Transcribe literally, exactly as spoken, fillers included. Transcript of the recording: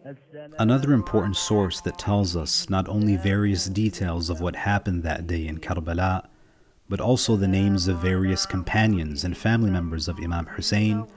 Another important source that tells us not only various details of what happened that day in Karbala, but also the names of various companions and family members of Imam Hussein,